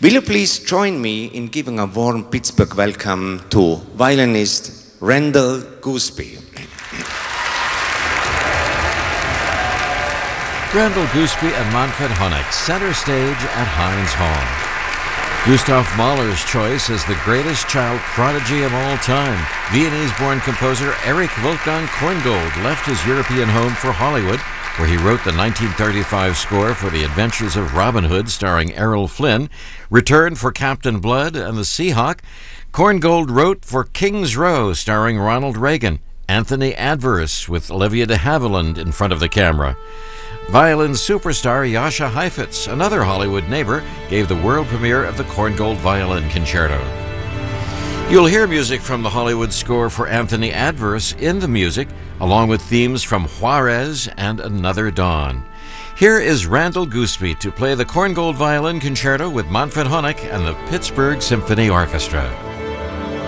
Will you please join me in giving a warm Pittsburgh welcome to violinist Randall Gooseby. Randall Gooseby and Manfred Honeck, center stage at Heinz Hall. Gustav Mahler's choice as the greatest child prodigy of all time. Viennese-born composer Erich Wolfgang Korngold left his European home for Hollywood, where he wrote the 1935 score for The Adventures of Robin Hood, starring Errol Flynn, returned for Captain Blood and the Seahawk. Korngold wrote for King's Row, starring Ronald Reagan, Anthony Adverse with Olivia de Havilland in front of the camera. Violin superstar Jascha Heifetz, another Hollywood neighbor, gave the world premiere of the Korngold Violin Concerto. You'll hear music from the Hollywood score for Anthony Adverse in the music, along with themes from Juarez and Another Dawn. Here is Randall Gooseby to play the Korngold Violin Concerto with Manfred Honeck and the Pittsburgh Symphony Orchestra.